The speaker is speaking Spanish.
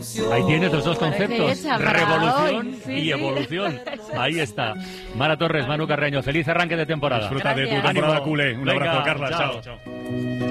Ahí tienes los dos conceptos, revolución sí, y evolución. Ahí está. Mara Torres, Manu Carreño, feliz arranque de temporada. Disfruta de tu Gracias. temporada Ánimo. culé. Un Venga, abrazo, Carla. chao. Chao.